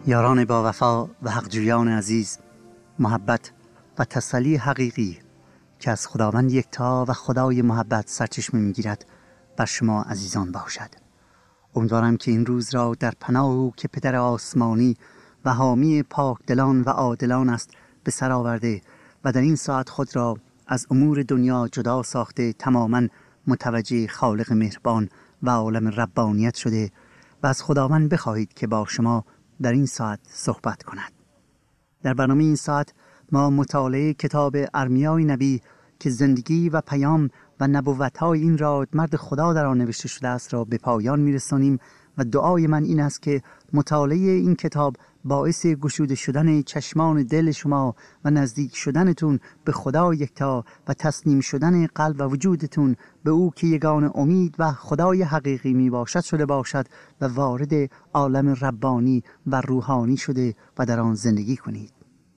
یاران با وفا و حقجویان عزیز، محبت و تسلی حقیقی که از خداوند یکتا و خدای محبت سرچشمه می‌گیرد بر شما عزیزان باشد. امیدوارم که این روز را در پناه او که پدر آسمانی و حامی پاکدلان و عادلان است به سر آورده و در این ساعت خود را از امور دنیا جدا ساخته تماماً متوجه خالق مهربان و عالم ربانیت شده و از خداوند بخواهید که با شما در این ساعت صحبت کند. در برنامه این ساعت ما مطالعه کتاب ارمیای نبی که زندگی و پیام و نبوت‌های این رادمرد خدا در آن نوشته شده است را به پایان می‌رسانیم و دعای من این است که مطالعه این کتاب باعث گشوده شدن چشمان دل شما و نزدیک شدنتون به خدا یکتا و تسلیم شدن قلب و وجودتون به او که یگان امید و خدای حقیقی می باشد شده باشد و وارد عالم ربانی و روحانی شده و در آن زندگی کنید.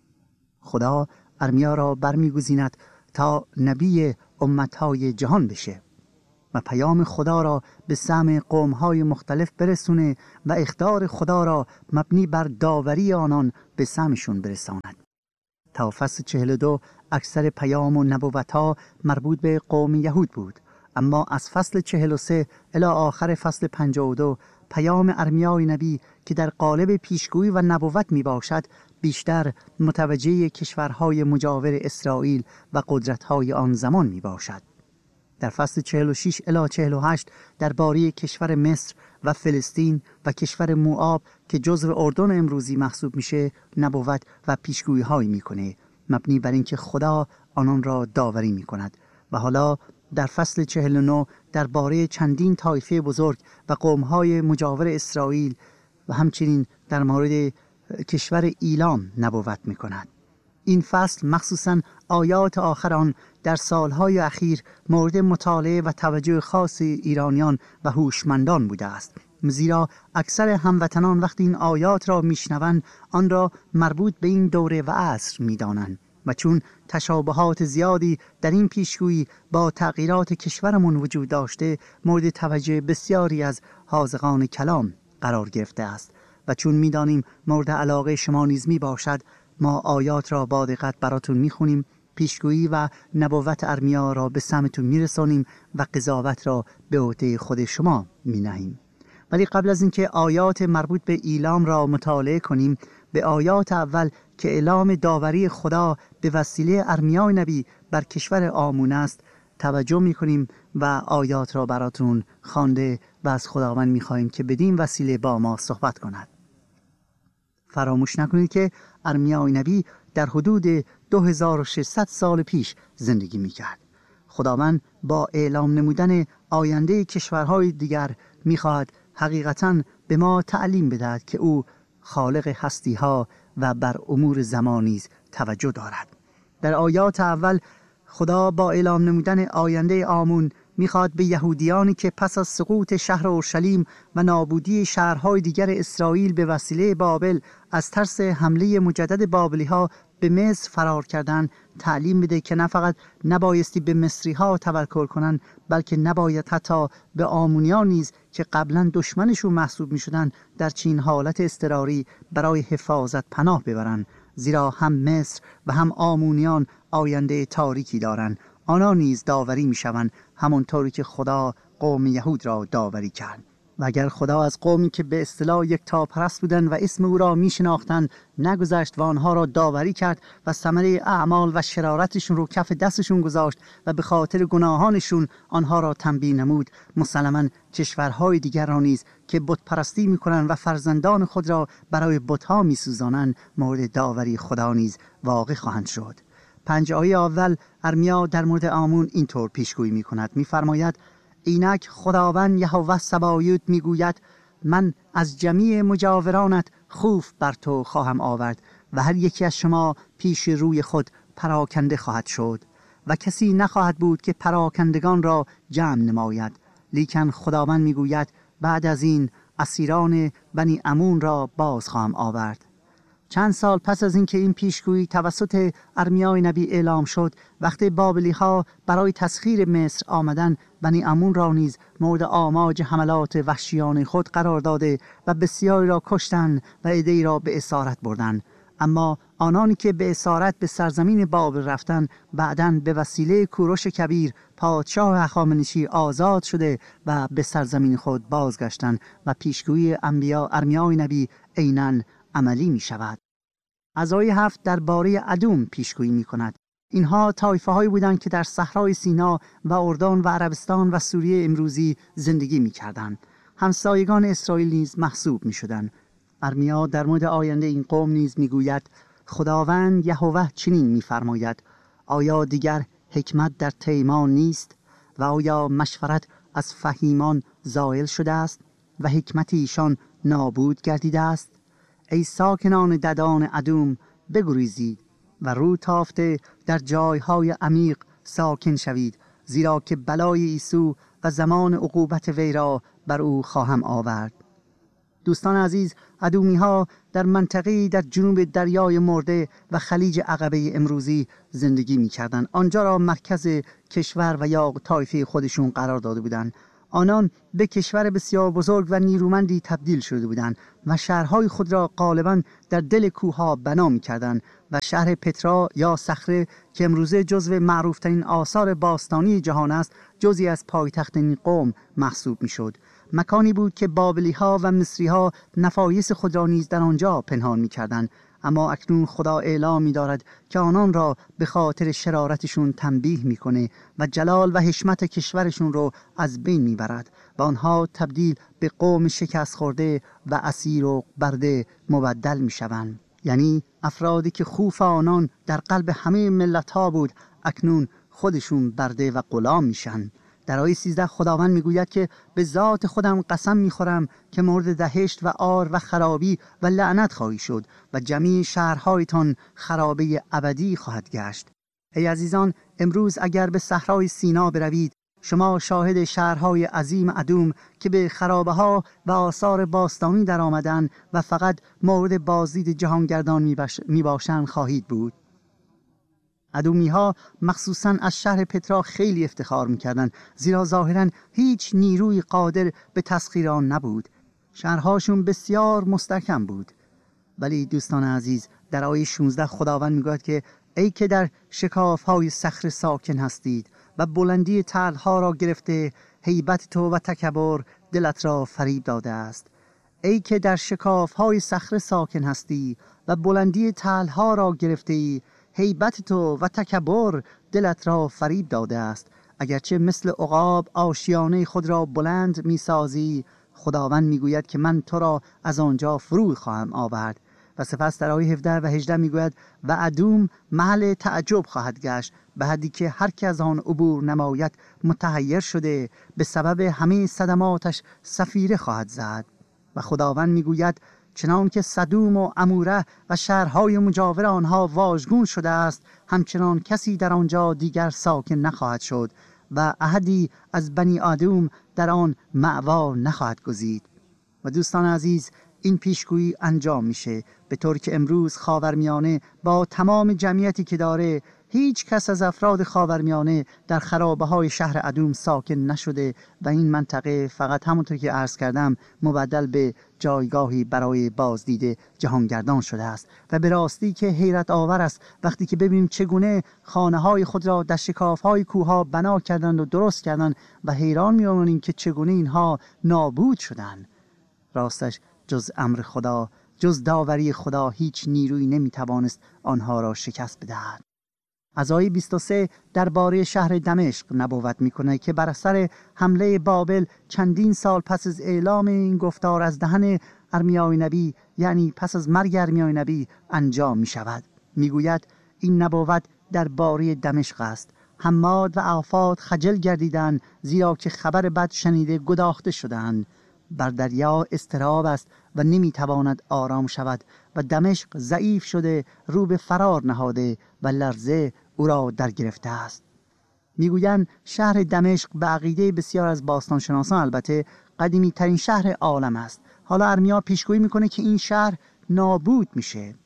خدا ارمیا را برمیگزیند تا نبی امتهای جهان بشه و پیام خدا را به سمع قوم‌های مختلف برسونه و اخطار خدا را مبنی بر داوری آنان به سمعشون برساند. تا فصل 42 اکثر پیام و نبوت‌ها مربوط به قوم یهود بود، اما از فصل 43 الی آخر فصل 52 پیام ارمیای نبی که در قالب پیشگویی و نبوت می باشد بیشتر متوجه کشورهای مجاور اسرائیل و قدرت‌های آن زمان می باشد. در فصل 46 الی 48 درباره کشور مصر و فلسطین و کشور موآب که جزو اردن امروزی محسوب میشه نبوت و پیشگویی هایی میکنه مبنی بر اینکه خدا آنان را داوری میکند. و حالا در فصل 49 درباره چندین طایفه بزرگ و قوم‌های مجاور اسرائیل و همچنین در مورد کشور ایلام نبوت میکند. این فصل مخصوصاً آیات آخر آن در سالهای اخیر مورد مطالعه و توجه خاص ایرانیان و هوشمندان بوده است، زیرا اکثر هموطنان وقتی این آیات را میشنوند آن را مربوط به این دوره و عصر میدانند و چون تشابهات زیادی در این پیشگویی با تغییرات کشورمون وجود داشته مورد توجه بسیاری از حاذقان کلام قرار گرفته است و چون میدانیم مورد علاقه شما نیز می باشد ما آیات را با دقت براتون میخونیم، پیشگویی و نبوت ارمیا را به سمعتون میرسانیم و قضاوت را به عهده خود شما مینهیم. ولی قبل از اینکه آیات مربوط به ایلام را مطالعه کنیم به آیات اول که اعلام داوری خدا به وسیله ارمیای نبی بر کشور آمون است توجه میکنیم و آیات را براتون خوانده و از خداوند میخواهیم که بدین وسیله با ما صحبت کند. فراموش نکنید که ارمیای نبی در حدود 2600 سال پیش زندگی میکرد. خداوند با اعلام نمودن آینده کشورهای دیگر میخواهد حقیقتاً به ما تعلیم بدهد که او خالق هستی‌ها و بر امور زمان نیز توجه دارد. در آیات اول خدا با اعلام نمودن آینده آمون میخواد به یهودیانی که پس از سقوط شهر اورشلیم و نابودی شهرهای دیگر اسرائیل به وسیله بابل از ترس حمله مجدد بابلی ها به مصر فرار کردند تعلیم بده که نه فقط نبایستی به مصری ها توکل کنند بلکه نباید حتی به آمونیان نیز که قبلا دشمنشون محسوب می شدن در چین حالت اضطراری برای حفاظت پناه ببرند، زیرا هم مصر و هم آمونیان آینده تاریکی دارند. آنها نیز داوری می شوند همونطوری که خدا قوم یهود را داوری کرد. و اگر خدا از قومی که به اصطلاح یکتاپرست بودند و اسم او را می شناختند نگذشت و آنها را داوری کرد و ثمره اعمال و شرارتشون رو کف دستشون گذاشت و به خاطر گناهانشون آنها را تنبیه نمود، مسلماً کشورهای دیگر را نیز که بت پرستی می کنند و فرزندان خود را برای بت‌ها می سوزانند مورد داوری خدا نیز واقع خواهند شد. 5 آیه اول ارمیا در مورد آمون اینطور پیشگویی می کند، می فرماید اینک خداوند یهوه سبایوت می گوید من از جمیع مجاورانت خوف بر تو خواهم آورد و هر یکی از شما پیش روی خود پراکنده خواهد شد و کسی نخواهد بود که پراکندگان را جمع نماید. لیکن خداوند می گوید بعد از این اسیران بنی عمون را باز خواهم آورد. چند سال پس از اینکه این پیشگویی توسط ارمیای نبی اعلام شد، وقتی بابلی‌ها برای تسخیر مصر آمدن، بنی امون را نیز مورد آماج حملات وحشیانه خود قرار داده و بسیاری را کشتند و عده‌ای را به اسارت بردند. اما آنانی که به اسارت به سرزمین بابل رفتند، بعداً به وسیله کوروش کبیر پادشاه هخامنشی آزاد شده و به سرزمین خود بازگشتند و پیشگویی ارمیای نبی عیناً عملی می شود. از آیه 7 درباره ادوم پیشگویی می کند. اینها طایفه هایی بودند که در صحرای سینا و اردن و عربستان و سوریه امروزی زندگی می کردند. همسایگان اسرائیل نیز محسوب می شدند. ارمیا در مورد آینده این قوم نیز می گوید خداوند یهوه چنین می فرماید: آیا دیگر حکمت در تیمان نیست و آیا مشورت از فهیمان زائل شده است و حکمت ایشان نابود گردیده است؟ ای ساکنان ددان ادوم، بگریزید و رو تافته در جایهای عمیق ساکن شوید، زیرا که بلای عیسی و زمان عقوبت وی را بر او خواهم آورد. دوستان عزیز، ادومی ها در منطقه‌ای در جنوب دریای مرده و خلیج عقبه امروزی زندگی می کردن. آنجا را مرکز کشور و یا طایفه خودشون قرار داده بودند. آنان به کشور بسیار بزرگ و نیرومندی تبدیل شده بودند و شهرهای خود را غالباً در دل کوهها بنا می‌کردند و شهر پترا یا صخره که امروزه جزو معروفترین آثار باستانی جهان است، جزئی از پایتخت این قوم محسوب می‌شد. مکانی بود که بابلی‌ها و مصری‌ها نفایس خود را نیز در آنجا پنهان می‌کردند. اما اکنون خدا اعلام می‌دارد که آنان را به خاطر شرارتشون تنبیه می‌کنه و جلال و حشمت کشورشون رو از بین می‌برد و آنها تبدیل به قوم شکست خورده و اسیر و برده مبدل می‌شوند. یعنی افرادی که خوف آنان در قلب همه ملت‌ها بود، اکنون خودشون برده و غلام میشن. در آیه 13 خداوند میگوید که به ذات خودم قسم میخورم که مورد دهشت و عار و خرابی و لعنت خواهی شد و جمیع شهرهایتان خرابه ابدی خواهد گشت. ای عزیزان، امروز اگر به صحرای سینا بروید، شما شاهد شهرهای عظیم ادوم که به خرابه ها و آثار باستانی در آمدن و فقط مورد بازدید جهانگردان میباشند خواهید بود. ادومی ها مخصوصاً از شهر پترا خیلی افتخار میکردند، زیرا ظاهراً هیچ نیروی قادر به تسخیر آن نبود. شهرهاشون بسیار مستحکم بود. ولی دوستان عزیز، در آیه 16 خداوند میگوید که ای که در شکافهای صخره ساکن هستید و بلندی تلها را گرفته، هیبت تو و تکبر دلت را فریب داده است. ای که در شکافهای صخره ساکن هستی و بلندی تلها را گرفته، هیبت تو و تکبر دلت را فریب داده است. اگرچه مثل عقاب آشیانه خود را بلند میسازی، خداوند میگوید که من تو را از آنجا فرو خواهم آورد. و سپس در آیه 17 و 18 میگوید و ادوم محل تعجب خواهد گشت، به حدی که هر که از آن عبور نماید متحیر شده، به سبب همه صدماتش صفیره خواهد زد. و خداوند میگوید چنان که سدوم و اموره و شهرهای مجاور آنها واژگون شده است، همچنان کسی در آنجا دیگر ساکن نخواهد شد و احدی از بنی آدم در آن مأوا نخواهد گزید. و دوستان عزیز، این پیشگویی انجام میشه، به طور که امروز خاورمیانه با تمام جمعیتی که داره، هیچ کس از افراد خاورمیانه در خرابه های شهر ادوم ساکن نشده و این منطقه فقط همونطور که عرض کردم مبدل به جایگاهی برای بازدید جهانگردان شده است. و به راستی که حیرت آور است وقتی که ببینیم چگونه خانه های خود را در شکاف های کوه ها بنا کردند و درست کردند و حیران می‌مانیم که چگونه اینها نابود شدند. راستش جز امر خدا، جز داوری خدا، هیچ نیرویی نمیتوانست آنها را شکست بدهد. از آیه 23 درباره شهر دمشق نبوت میکنه که بر اثر حمله بابل چندین سال پس از اعلام این گفتار از دهن ارمیای نبی، یعنی پس از مرگ ارمیای نبی، انجام میشود. میگوید این نبوت درباره دمشق است. حماد و آفات خجل گردیدند، زیرا که خبر بد شنیده گداخته شدند. بر دریا اضطراب است و نمیتواند آرام شود و دمشق ضعیف شده، رو به فرار نهاده و لرزه او را در گرفته است. میگویند شهر دمشق به عقیده بسیار از باستانشناسان البته قدیمی ترین شهر عالم است. حالا ارمیا پیشگویی میکنه که این شهر نابود میشه.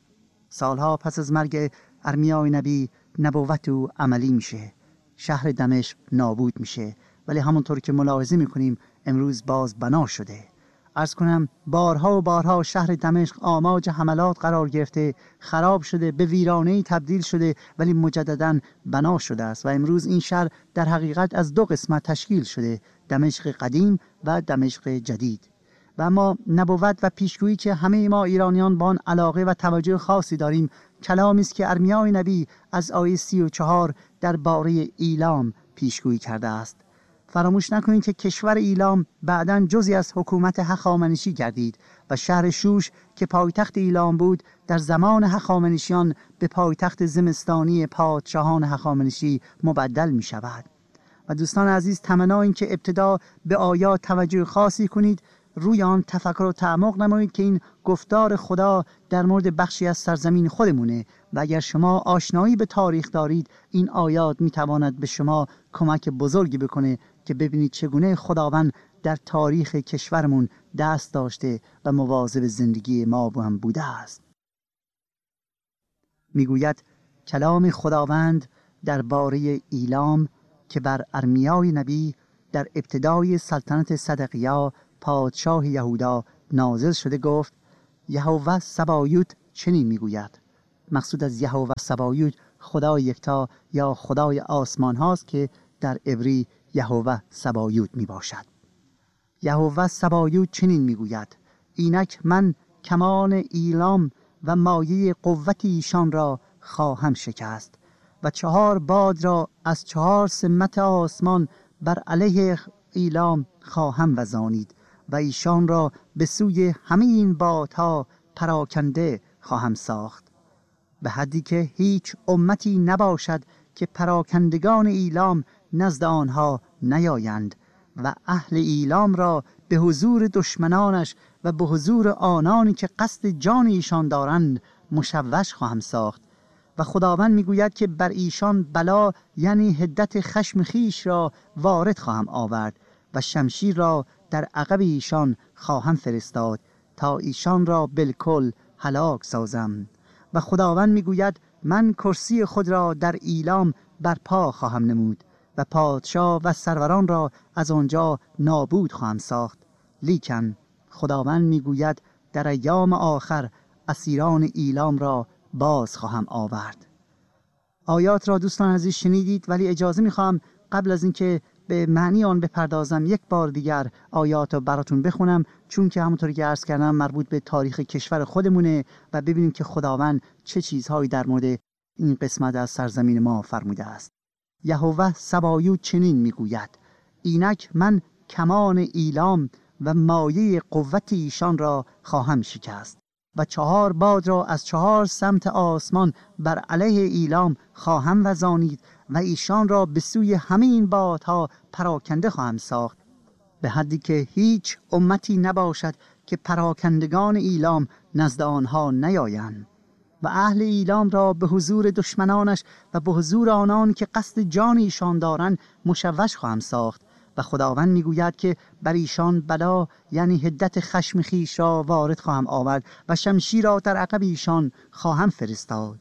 سالها پس از مرگ ارمیای نبی نبوت او عملی میشه. شهر دمشق نابود میشه، ولی همونطور که ملاحظه میکنیم امروز باز بنا شده. عرض کنم بارها و بارها شهر دمشق آماج حملات قرار گرفته، خراب شده، به ویرانه‌ای تبدیل شده، ولی مجدداً بنا شده است و امروز این شهر در حقیقت از دو قسمت تشکیل شده، دمشق قدیم و دمشق جدید. و اما نبوت و پیشگویی که همه ما ایرانیان با آن علاقه و توجه خاصی داریم، کلامی است که ارمیای نبی از آیه 34 درباره ایلام پیشگویی کرده است. فراموش نکنید که کشور ایلام بعداً جزئی از حکومت هخامنشی گردید و شهر شوش که پایتخت ایلام بود در زمان هخامنشیان به پایتخت زمستانی پادشاهان هخامنشی مبدل می شود. و دوستان عزیز، تمنا این که ابتدا به آیات توجه خاصی کنید، روی آن تفکر و تعمق نمایید که این گفتار خدا در مورد بخشی از سرزمین خودمونه و اگر شما آشنایی به تاریخ دارید این آیات میتواند به شما کمک بزرگی بکنه که ببینید چگونه خداوند در تاریخ کشورمون دست داشته و مواظب زندگی ما هم بوده است. میگوید کلام خداوند درباره ایلام که بر ارمیای نبی در ابتدای سلطنت صدقیا پادشاه یهودا نازل شده گفت: یهوه سبایوت چنین میگوید. مقصود از یهوه سبایوت خدای یکتا یا خدای آسمان هاست که در عبری یهوه سبایوت می باشد. یهوه سبایوت چنین میگوید: اینک من کمان ایلام و مایه قوت ایشان را خواهم شکست و 4 باد را از 4 سمت آسمان بر علیه ایلام خواهم وزانید و ایشان را به سوی همه این بادها پراکنده خواهم ساخت، به حدی که هیچ امتی نباشد که پراکندگان ایلام نزد آنها نیایند و اهل ایلام را به حضور دشمنانش و به حضور آنانی که قصد جان ایشان دارند مشوش خواهم ساخت. و خداوند میگوید که بر ایشان بلا یعنی حدت خشم خیش را وارد خواهم آورد و شمشیر را در عقب ایشان خواهم فرستاد تا ایشان را بالکل هلاک سازم. و خداوند میگوید من کرسی خود را در ایلام برپا خواهم نمود و پادشاه و سروران را از آنجا نابود خواهم ساخت. لیکن خداوند میگوید در ایام آخر اسیران ایلام را باز خواهم آورد. آیات را دوستان عزیز شنیدید، ولی اجازه میخوام قبل از اینکه به معنی آن بپردازم یک بار دیگر آیات رو براتون بخونم، چون که همونطوری که عرض کردم مربوط به تاریخ کشور خودمونه و ببینیم که خداوند چه چیزهایی در مورد این قسمت از سرزمین ما فرموده است. یهوه سبایوت چنین میگوید: اینک من کمان ایلام و مایه قوت ایشان را خواهم شکست و 4 باد را از 4 سمت آسمان بر علیه ایلام خواهم وزانید و ایشان را به سوی همه این بادها پراکنده خواهم ساخت، به حدی که هیچ امتی نباشد که پراکندگان ایلام نزد آنها نیایند و اهل ایلام را به حضور دشمنانش و به حضور آنان که قصد جان ایشان دارند مشوش خواهم ساخت. و خداوند میگوید که بر ایشان بلا یعنی حدت خشم خیش را وارد خواهم آورد و شمشیر را در عقب ایشان خواهم فرستاد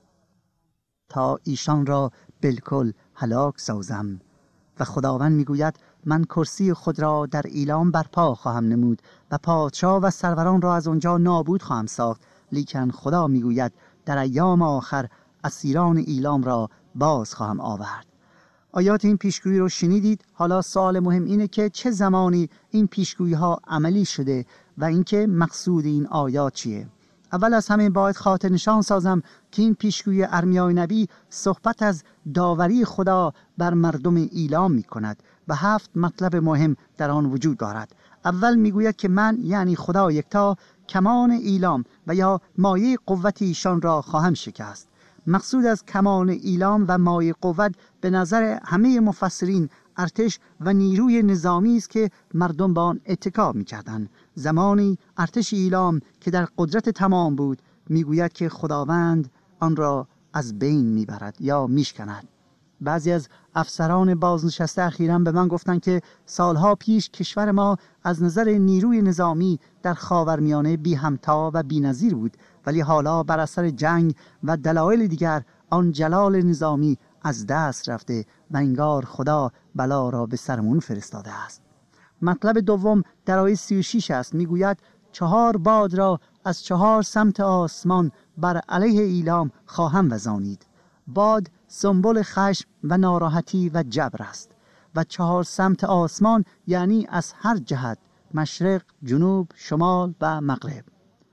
تا ایشان را بالکل هلاک سازم. و خداوند میگوید من کرسی خود را در ایلام برپا خواهم نمود و پادشاه و سروران را از آنجا نابود خواهم ساخت. لیکن خدا میگوید در ایام آخر اسیران ایلام را باز خواهم آورد. آیات این پیشگویی رو شنیدید. حالا سوال مهم اینه که چه زمانی این پیشگویی ها عملی شده و اینکه مقصود این آیات چیه؟ اول از همه باید خاطر نشان سازم که این پیشگویی ارمیای نبی صحبت از داوری خدا بر مردم ایلام می کند و 7 مطلب مهم در آن وجود دارد. اول میگوید که من یعنی خدا یکتا کمان ایلام و یا مایه قوت ایشان را خواهم شکست. مقصود از کمان ایلام و مایه قوت به نظر همه مفسرین ارتش و نیروی نظامی است که مردم با آن اتکا می‌کردند. زمانی ارتش ایلام که در قدرت تمام بود میگوید که خداوند آن را از بین میبرد یا میشکند. بعضی از افسران بازنشسته اخیراً به من گفتن که سالها پیش کشور ما از نظر نیروی نظامی در خاورمیانه بی همتا و بی نظیر بود، ولی حالا بر اثر جنگ و دلایل دیگر آن جلال نظامی از دست رفته و انگار خدا بلا را به سرمون فرستاده است. مطلب دوم در آیه 36 است. میگوید 4 باد را از 4 سمت آسمان بر علیه ایلام خواهم وزانید. باد سمبل خشم و ناراحتی و جبر است و 4 سمت آسمان یعنی از هر جهت، مشرق، جنوب، شمال و مغرب.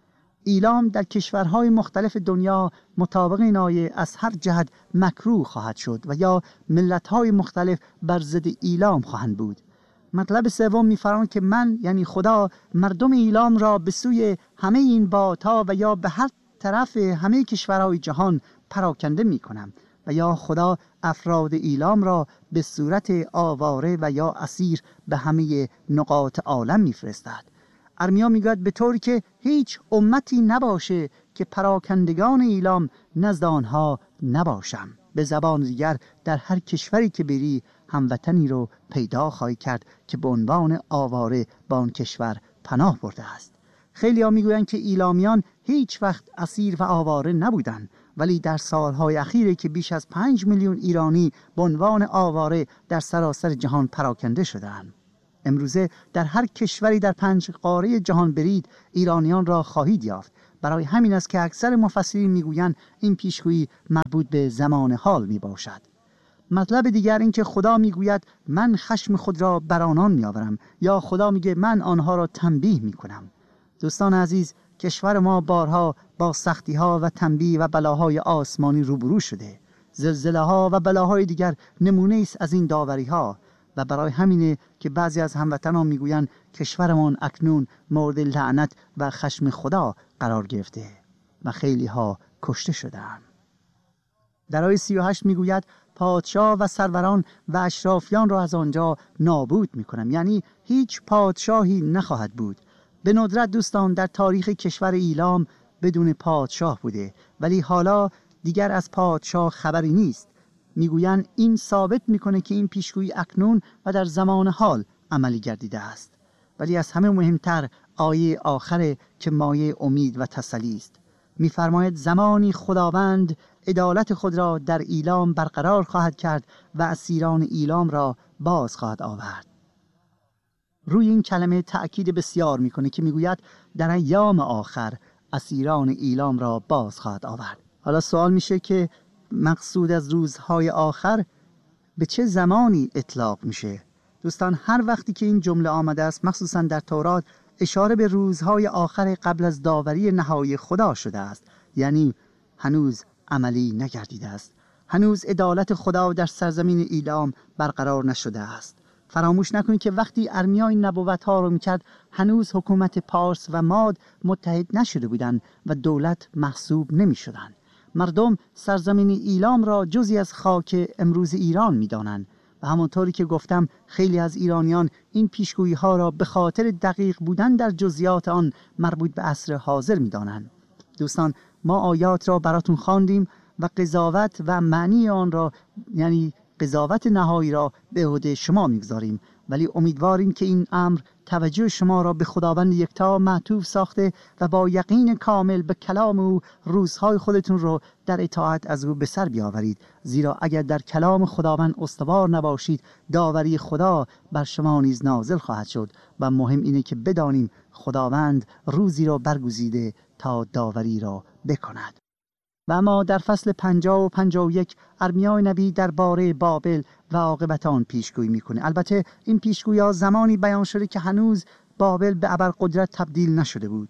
ایلام در کشورهای مختلف دنیا مطابق این آیه از هر جهت مکروه خواهد شد و یا ملت‌های مختلف بر ضد ایلام خواهند بود. مطلب سوم می‌فرماید که من یعنی خدا مردم ایلام را به سوی همه این بادها و یا به هر طرف همه کشورهای جهان پراکنده می‌کنم و یا خدا افراد ایلام را به صورت آواره و یا اسیر به همه نقاط عالم می‌فرستد. ارمیا میگوید به طوری که هیچ امتی نباشه که پراکندگان ایلام نزد آنها نباشم. به زبان دیگر در هر کشوری که بری هموطنی رو پیدا خواهی کرد که به عنوان آواره به آن کشور پناه برده است. خیلی ها میگویند که ایلامیان هیچ وقت اسیر و آواره نبودند، ولی در سالهای اخیره که بیش از 5 میلیون ایرانی به عنوان آواره در سراسر جهان پراکنده شدند. امروزه در هر کشوری در 5 قاره جهان برید ایرانیان را خواهید یافت. برای همین است که اکثر مفسرین میگویند این پیشگویی مربوط به زمان حال می باشد. مطلب دیگر این که خدا میگوید من خشم خود را بر آنان میآورم، یا خدا میگه من آنها را تنبیه میکنم. دوستان عزیز، کشور ما بارها با سختی ها و تنبیه و بلاهای آسمانی روبرو شده. زلزله ها و بلاهای دیگر نمونه است از این داوری ها و برای همینه که بعضی از هموطنان میگویند کشورمان اکنون مورد لعنت و خشم خدا قرار گرفته و خیلی ها کشته شدند. در آیه 38 میگوید پادشاه و سروران و اشرافیان را از آنجا نابود میکنم، یعنی هیچ پادشاهی نخواهد بود. به ندرت دوستان در تاریخ کشور ایلام بدون پادشاه بوده، ولی حالا دیگر از پادشاه خبری نیست. میگویند این ثابت میکنه که این پیشگویی اکنون و در زمان حال عملی گردیده است. ولی از همه مهمتر آیه آخره که مایه امید و تسلی است. میفرماید زمانی خداوند عدالت خود را در ایلام برقرار خواهد کرد و اسیران ایلام را باز خواهد آورد. روی این کلمه تأکید بسیار میکنه که میگوید در ایام آخر اسیران ایلام را باز خواهد آورد. حالا سوال میشه که مقصود از روزهای آخر به چه زمانی اطلاق میشه؟ دوستان هر وقتی که این جمله آمده است، مخصوصا در تورات، اشاره به روزهای آخر قبل از داوری نهایی خدا شده است، یعنی هنوز عملی نگردیده است. هنوز عدالت خدا در سرزمین ایلام برقرار نشده است. فراموش نکنید که وقتی ارمیا این نبوت‌ها رو میکرد هنوز حکومت پارس و ماد متحد نشده بودند و دولت محسوب نمیشدند. مردم سرزمین ایلام را جزئی از خاک امروز ایران میدانند و همانطوری که گفتم خیلی از ایرانیان این پیشگویی ها را به خاطر دقیق بودن در جزئیات آن مربوط به عصر حاضر میدانند. دوستان ما آیات را براتون خواندیم و قضاوت و معنی آن را یعنی قضاوت نهایی را به عهده شما میگذاریم، ولی امیدواریم که این امر توجه شما را به خداوند یکتا معطوف ساخته و با یقین کامل به کلام او روزهای خودتون رو در اطاعت از او به سر بیاورید، زیرا اگر در کلام خداوند استوار نباشید داوری خدا بر شما نیز نازل خواهد شد و مهم اینه که بدانیم خداوند روزی را برگزیده تا داوری را بکند. و اما در فصل 50 و 51 ارمیا نبی درباره بابل و عاقبت آن پیشگویی میکنه. البته این پیشگویی‌ها زمانی بیان شده که هنوز بابل به ابرقدرت تبدیل نشده بود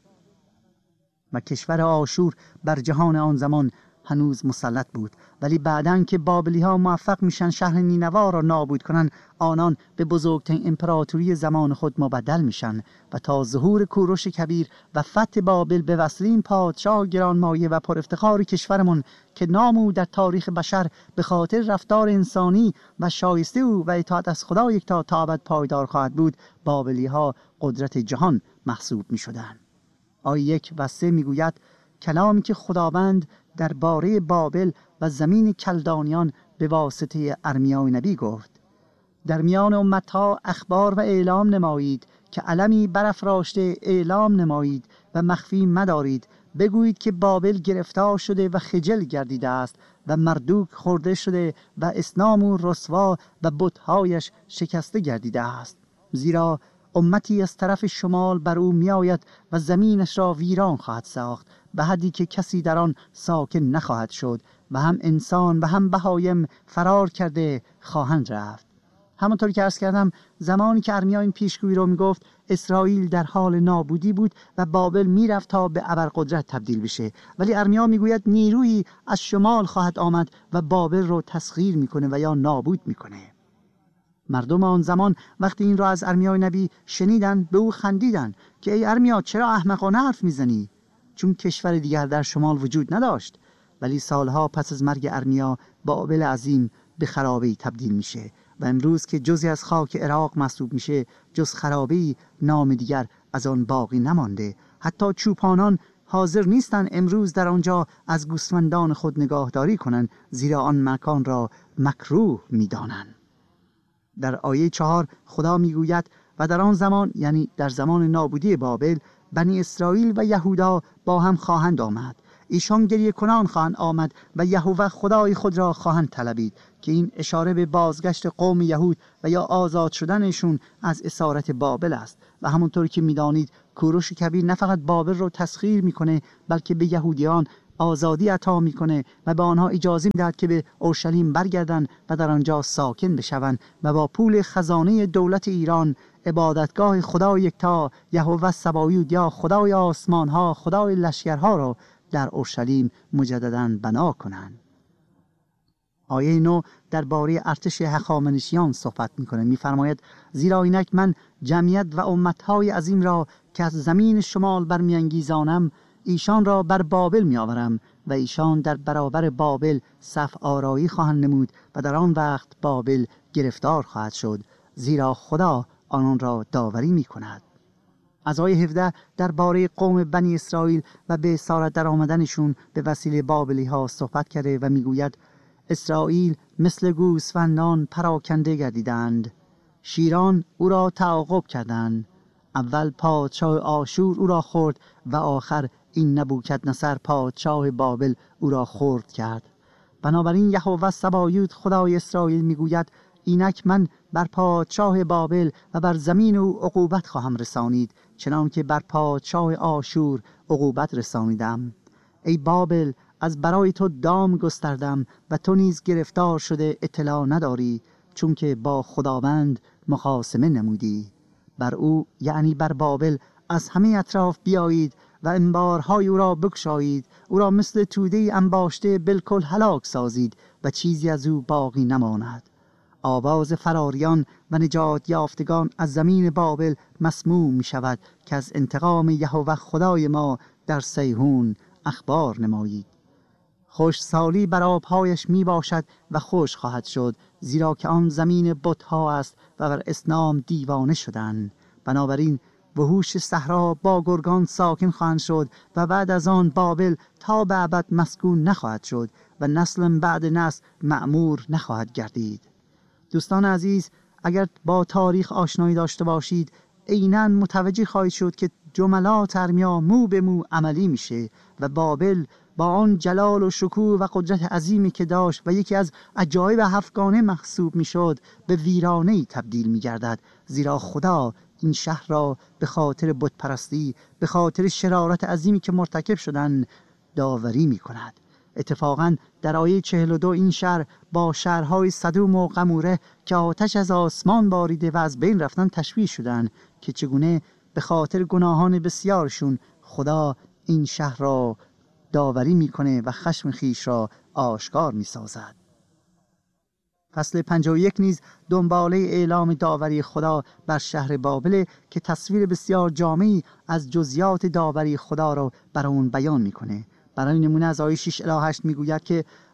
و کشور آشور بر جهان آن زمان هنوز مسلط بود، ولی بعداً که بابلی ها موفق میشن شهر نینوا را نابود کنن، آنان به بزرگترین امپراتوری زمان خود مبدل میشن و تا ظهور کوروش کبیر و فتح بابل به وسیله این پادشاه گرانمایه و پر افتخار کشورمون که نام او در تاریخ بشر به خاطر رفتار انسانی و شایسته او و اطاعت از خدا یکتا تا ابد پایدار خواهد بود، بابلی ها قدرت جهان محسوب میشدند. آیه 1 و 3 میگوید کلامی که خداوند درباره بابل و زمین کلدانیان به واسطه ارمیای نبی گفت. در میان امتها اخبار و اعلام نمایید که علمی برافراشته اعلام نمایید و مخفی مدارید. بگویید که بابل گرفتار شده و خجل گردیده است و مردوک خورده شده و اصنام او رسوا و بت‌هایش شکسته گردیده است. زیرا امتی از طرف شمال بر او می آید و زمینش را ویران خواهد ساخت به حدی که کسی در آن ساکن نخواهد شد و هم انسان و هم بهایم فرار کرده خواهند رفت. همونطور که عرض کردم، زمانی که ارمیا این پیشگویی رو میگفت، اسرائیل در حال نابودی بود و بابل میرفت تا به ابرقدرت تبدیل بشه، ولی ارمیا میگوید نیرویی از شمال خواهد آمد و بابل رو تسخیر میکنه و یا نابود میکنه. مردم آن زمان وقتی این را از ارمیای نبی شنیدن به او خندیدن که ای ارمیا چرا احمقانه حرف میزنی؟ چون کشور دیگر در شمال وجود نداشت. ولی سالها پس از مرگ ارمیا بابل عظیم به خرابه‌ای تبدیل میشه و امروز که جزی از خاک عراق محسوب میشه، جز خرابه‌ای نام دیگر از آن باقی نمانده. حتی چوپانان حاضر نیستن امروز در آنجا از گوسفندان خود نگاهداری کنند، زیرا آن مکان را مکروه میدانند. در آیه 4 خدا میگوید و در آن زمان، یعنی در زمان نابودی بابل، بنی اسرائیل و یهودا با هم خواهند آمد. ایشان گریه کنان خواهند آمد و یهوه خدای خود را خواهند طلبید، که این اشاره به بازگشت قوم یهود و یا آزاد شدنشون از اسارت بابل است. و همونطور که میدانید کوروش کبیر نه فقط بابل رو تسخیر میکنه، بلکه به یهودیان آزادی عطا میکنه و به آنها اجازه میدهد که به اورشلیم برگردند و در آنجا ساکن بشوند و با پول خزانه دولت ایران عبادتگاه خدای یکتا یهوه سبایوت یا خدای آسمان ها، خدای لشکرها را در اورشلیم مجدداً بنا کنند. آیه 9 درباره ارتش هخامنشیان صحبت میکنه. میفرماید زیرا اینک من جمعیت و امتهای عظیم را که از زمین شمال برمیانگیزانم، ایشان را بر بابل میآورم و ایشان در برابر بابل صف آرایی خواهند نمود و در آن وقت بابل گرفتار خواهد شد، زیرا خدا آنان را داوری میکند. از آیه 17 درباره قوم بنی اسرائیل و به اسارت در آمدنشون به وسیله بابلی ها صحبت کرده و میگوید اسرائیل مثل گوسفندان پراکنده گردیدند، شیران او را تعاقب کردند. اول پادشاه آشور او را خورد و آخر این نبوکدنصر پادشاه بابل او را خورد کرد. بنابراین یهوه سبایوت خدای اسرائیل میگوید اینک من بر پادشاه بابل و بر زمین او عقوبت خواهم رسانید، چنان که بر پادشاه آشور عقوبت رسانیدم. ای بابل، از برای تو دام گستردم و تو نیز گرفتار شده اطلاع نداری، چون که با خداوند مخاصمه نمودی. بر او، یعنی بر بابل، از همه اطراف بیایید و انبارهای او را بگشایید، او را مثل توده انباشته بالکل هلاک سازید و چیزی از او باقی نماند. آواز فراریان و نجات یافتگان از زمین بابل مسموع می شود که از انتقام یهوه خدای ما در سیهون اخبار نمایید. خوش سالی بر آبهایش می باشد و خوش خواهد شد، زیرا که آن زمین بتها است و بر اصنام دیوانه شدند. بنابراین وحوش صحرا با گرگان ساکن خواهند شد و بعد از آن بابل تا به ابد مسکون نخواهد شد و نسل بعد نسل معمور نخواهد گردید. دوستان عزیز، اگر با تاریخ آشنایی داشته باشید، عیناً متوجه خواهید شد که جملات ارمیا مو به مو عملی میشه و بابل با آن جلال و شکوه و قدرت عظیمی که داشت و یکی از عجایب هفتگانه محسوب میشد، به ویرانه‌ای تبدیل میگردد، زیرا خدا این شهر را به خاطر بتپرستی، به خاطر شرارت عظیمی که مرتکب شدند داوری میکند. اتفاقاً در آیه 42 این شهر با شهرهای سدوم و قموره که آتش از آسمان باریده و از بین رفتن تشبیه شدند که چگونه به خاطر گناهان بسیارشون خدا این شهر را داوری میکنه و خشم خیش را آشکار میسازد. فصل 51 نیز دنباله اعلام داوری خدا بر شهر بابل که تصویر بسیار جامعی از جزئیات داوری خدا را بر اون بیان میکنه. برای نمونه از آیه 6 الی 8 میگوید که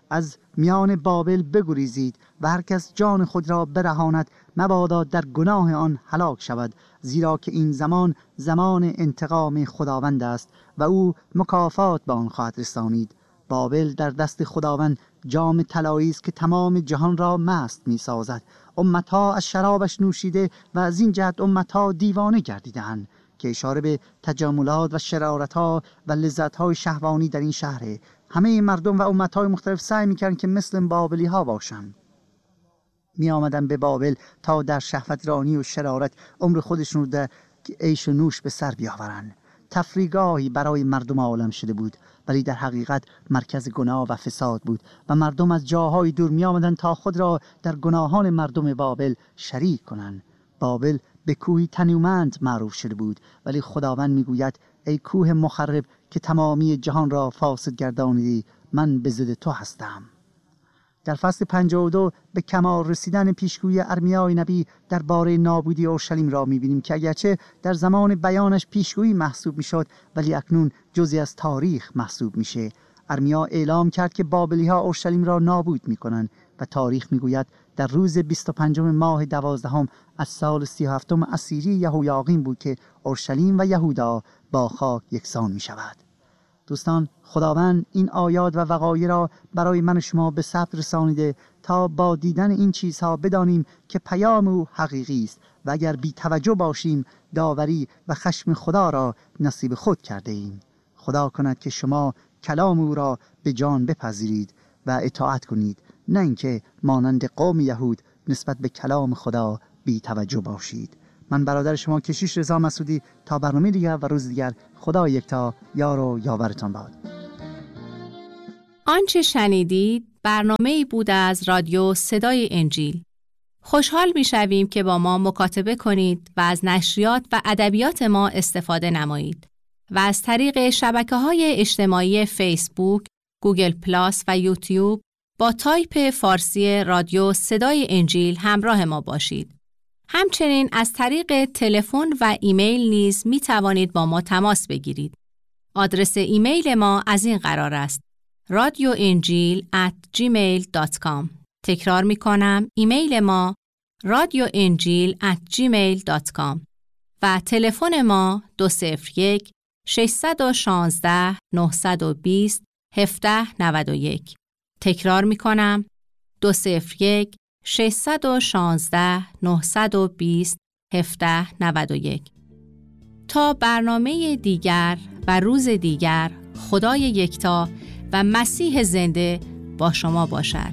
از میان بابل بگریزید و هر کس جان خود را برهاند مبادا در گناه آن هلاک شود، زیرا که این زمان زمان انتقام خداوند است و او مکافات به آن خواهد رسانید. بابل در دست خداوند جام طلایی است که تمام جهان را مست می سازد. امتها از شرابش نوشیده و از این جهت امتها دیوانه گردیدند، که اشاره به تجاملات و شرارت‌ها و لذت‌های شهوانی در این شهره. همه مردم و امت‌های مختلف سعی می‌کردند که مثل بابلی‌ها باشند. می آمدن به بابل تا در شهوت رانی و شرارت عمر خودشون رو در عیش و نوش به سر بیاورند. تفریحگاهی برای مردم عالم شده بود، ولی در حقیقت مرکز گناه و فساد بود و مردم از جاهای دور می آمدن تا خود را در گناهان مردم بابل شریک کنند. بابل به کوهی تنومند معروف شده بود، ولی خداوند میگوید ای کوه مخرب که تمامی جهان را فاسد گردانیدی، من به ضد تو هستم. در فصل 52 به کمال رسیدن پیشگویی ارمیای نبی درباره نابودی اورشلیم را می‌بینیم که اگرچه در زمان بیانش پیشگویی محسوب می‌شد، ولی اکنون جزئی از تاریخ محسوب میشه. ارمیا اعلام کرد که بابلی‌ها اورشلیم را نابود می‌کنند و تاریخ می‌گوید در روز 25 ماه 12 از سال 37 اسیری یهویاقیم بود که اورشلیم و یهودا با خاک یکسان می‌شود. دوستان، خداوند این آیات و وقایع را برای من و شما به ثبت رسانیده تا با دیدن این چیزها بدانیم که پیام او حقیقی است و اگر بی توجه باشیم داوری و خشم خدا را نصیب خود کرده ایم. خدا کند که شما کلام او را به جان بپذیرید و اطاعت کنید، نه اینکه مانند قوم یهود نسبت به کلام خدا بی توجه باشید. من برادر شما کشیش رضا مسعودی تا برنامه دیگر و روز دیگر، خدا یکتا یار و یاورتان باد. آنچه شنیدید برنامه‌ای بود از رادیو صدای انجیل. خوشحال می‌شویم که با ما مکاتبه کنید و از نشریات و ادبیات ما استفاده نمایید و از طریق شبکه‌های اجتماعی فیسبوک، گوگل پلاس و یوتیوب با تایپ فارسی رادیو صدای انجیل همراه ما باشید. همچنین از طریق تلفن و ایمیل نیز می توانید با ما تماس بگیرید. آدرس ایمیل ما از این قرار است: radioinjil@gmail.com. تکرار می کنم، ایمیل ما radioinjil@gmail.com و تلفن ما 201 616 920 1791. تکرار می کنم، 201 616 920 1791. تا برنامه دیگر و روز دیگر، خدای یکتا و مسیح زنده با شما باشد.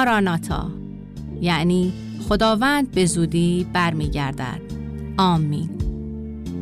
ماراناتا، یعنی خداوند به زودی برمیگردد. آمین.